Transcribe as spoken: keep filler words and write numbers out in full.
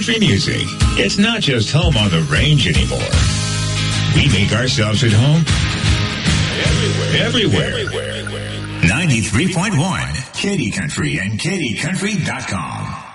country music. It's not just home on the range anymore. We make ourselves at home everywhere. Everywhere. ninety-three point one, Katy Country and Katy Country dot com.